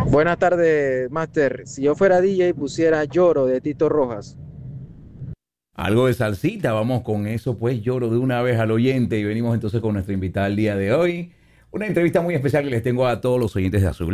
Buenas tardes, Master. Si yo fuera DJ, pusiera Lloro de Tito Rojas. Algo de salsita, vamos con eso, pues lloro de una vez al oyente y venimos entonces con nuestra invitada el día de hoy. Una entrevista muy especial que les tengo a todos los oyentes de Azul.